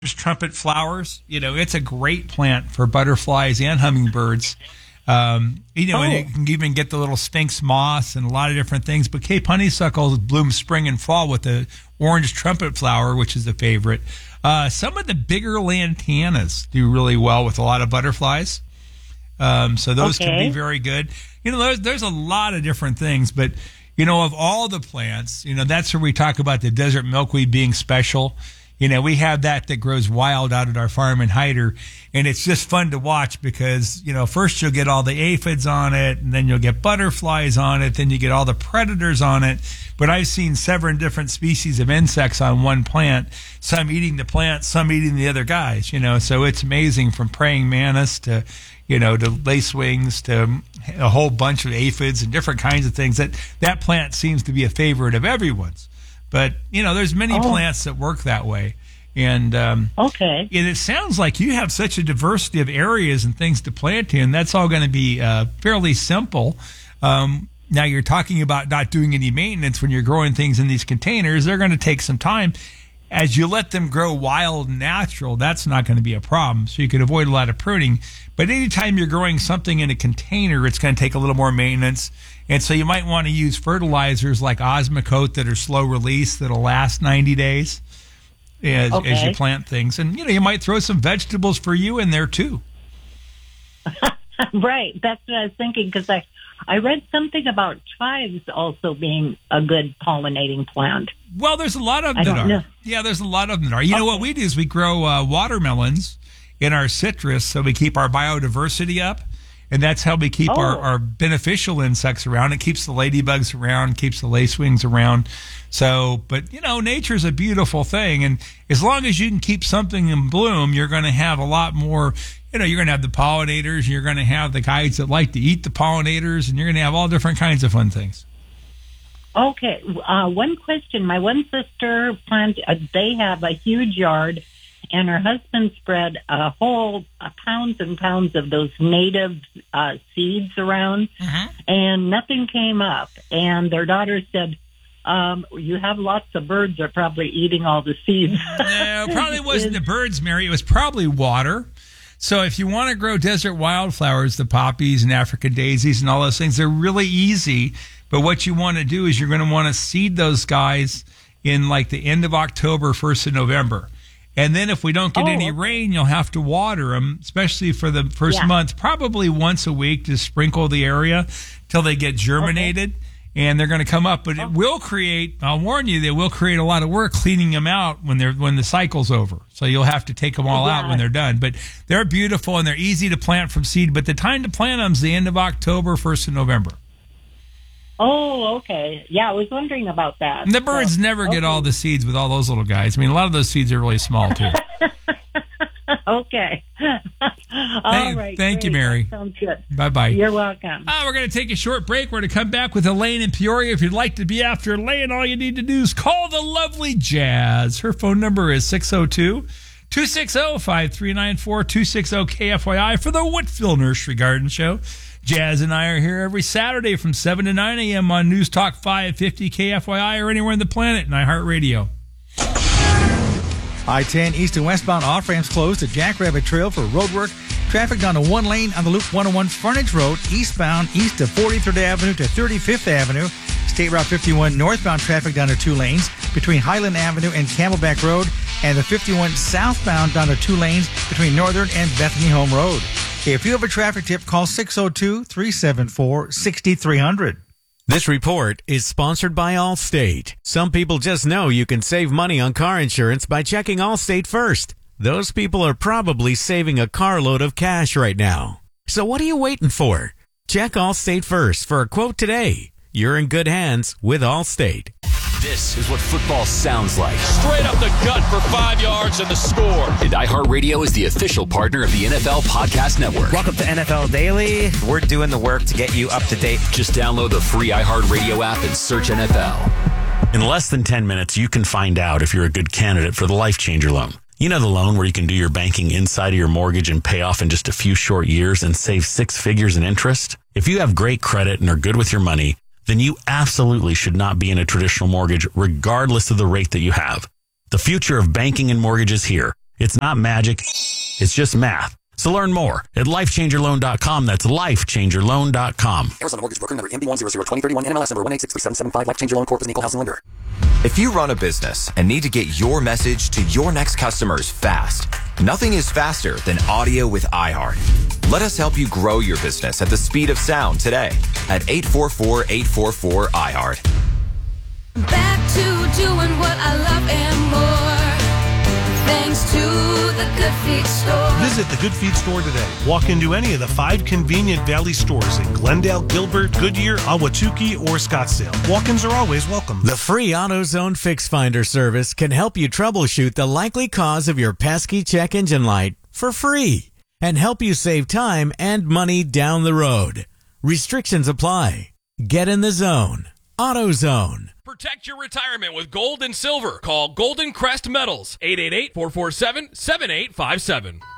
trumpet flowers. It's a great plant for butterflies and hummingbirds. And you can even get the little sphinx moss and a lot of different things. But Cape honeysuckle blooms spring and fall with the orange trumpet flower, which is a favorite. Some of the bigger lantanas do really well with a lot of butterflies. So those can be very good. There's a lot of different things, but of all the plants, that's where we talk about the desert milkweed being special. We have that grows wild out at our farm in Hyder, and it's just fun to watch because, first you'll get all the aphids on it, and then you'll get butterflies on it, then you get all the predators on it. But I've seen 7 different species of insects on one plant, some eating the plant, some eating the other guys, so it's amazing, from praying mantis to, to lacewings to a whole bunch of aphids and different kinds of things. That plant seems to be a favorite of everyone's. But, there's many plants that work that way. And and it sounds like you have such a diversity of areas and things to plant in. That's all going to be fairly simple. Now, you're talking about not doing any maintenance when you're growing things in these containers. They're going to take some time. As you let them grow wild and natural, that's not going to be a problem. So you can avoid a lot of pruning. But anytime you're growing something in a container, it's going to take a little more maintenance. And so you might want to use fertilizers like Osmocote that are slow release that'll last 90 days as you plant things. And, you might throw some vegetables for you in there too. Right. That's what I was thinking, because I read something about chives also being a good pollinating plant. Well, there's a lot of them that are. Yeah, there's a lot of them that are. You know what we do is we grow watermelons in our citrus, so we keep our biodiversity up. And that's how we keep our beneficial insects around. It keeps the ladybugs around, keeps the lacewings around. So, but, nature's a beautiful thing. And as long as you can keep something in bloom, you're going to have a lot more, you're going to have the pollinators, you're going to have the guys that like to eat the pollinators, and you're going to have all different kinds of fun things. Okay. One question. My one sister they have a huge yard, and her husband spread pounds and pounds of those native seeds around, and nothing came up. And their daughter said, you have lots of birds that are probably eating all the seeds. No, it probably wasn't the birds, Mary. It was probably water. So if you want to grow desert wildflowers, the poppies and African daisies and all those things, they're really easy. But what you want to do is you're going to want to seed those guys in like the end of October, 1st of November. And then if we don't get any rain, you'll have to water them, especially for the first month, probably once a week to sprinkle the area till they get germinated. And they're going to come up. But it will create, I'll warn you, they will create a lot of work cleaning them out when the cycle's over. So you'll have to take them all out when they're done. But they're beautiful and they're easy to plant from seed. But the time to plant them is the end of October, 1st of November. Oh, okay. Yeah, I was wondering about that. And the birds never get all the seeds with all those little guys. I mean, a lot of those seeds are really small, too. Okay. All right. Thank you, Mary. That sounds good. Bye-bye. You're welcome. We're going to take a short break. We're going to come back with Elaine in Peoria. If you'd like to be after Elaine, all you need to do is call the lovely Jazz. Her phone number is 602-260-5394, 260-KFYI for the Whitfield Nursery Garden Show. Jazz and I are here every Saturday from 7 to 9 a.m. on News Talk 550 KFYI or anywhere in the planet and iHeartRadio. I-10 east and westbound off-ramps closed at Jackrabbit Trail for roadwork. Traffic down to one lane on the Loop 101 Frontage Road, eastbound east of 43rd Avenue to 35th Avenue. State Route 51 northbound traffic down to 2 lanes between Highland Avenue and Camelback Road, and the 51 southbound down to 2 lanes between Northern and Bethany Home Road. If you have a traffic tip, call 602-374-6300. This report is sponsored by Allstate. Some people just know you can save money on car insurance by checking Allstate first. Those people are probably saving a carload of cash right now. So what are you waiting for? Check Allstate first for a quote today. You're in good hands with Allstate. This is what football sounds like. Straight up the gut for 5 yards and the score. And iHeartRadio is the official partner of the NFL Podcast Network. Welcome to NFL Daily. We're doing the work to get you up to date. Just download the free iHeartRadio app and search NFL. In less than 10 minutes, you can find out if you're a good candidate for the Life Changer loan. You know, the loan where you can do your banking inside of your mortgage and pay off in just a few short years and save 6 figures in interest? If you have great credit and are good with your money, then you absolutely should not be in a traditional mortgage regardless of the rate that you have. The future of banking and mortgage is here, It's not magic. It's just math. So learn more at lifechangerloan.com. That's lifechangerloan.com. Arizona Mortgage Broker number MB1002031 NMLS number 1863775 Life Changer Loan Corp is an equal housing lender. If you run a business and need to get your message to your next customers fast, nothing is faster than audio with iHeart. Let us help you grow your business at the speed of sound today at 844-844-iHeart. Back to doing what I love and more. Thanks to the Good Feet store. Visit the Good Feet store today. Walk into any of the 5 convenient Valley stores in Glendale, Gilbert, Goodyear, Ahwatukee, or Scottsdale. Walk-ins are always welcome. The free AutoZone Fix Finder service can help you troubleshoot the likely cause of your pesky check engine light for free and help you save time and money down the road. Restrictions apply. Get in the zone. AutoZone. Protect your retirement with gold and silver. Call Golden Crest Metals, 888-447-7857.